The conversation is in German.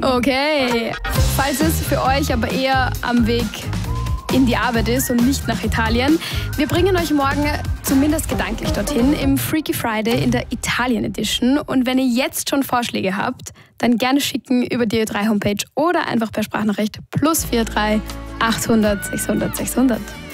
Okay. Falls es für euch aber eher am Weg in die Arbeit ist und nicht nach Italien, wir bringen euch morgen zumindest gedanklich dorthin im Freaky Friday in der Italien Edition. Und wenn ihr jetzt schon Vorschläge habt, dann gerne schicken über die Ö3 Homepage oder einfach per Sprachnachricht +43 800 600 600.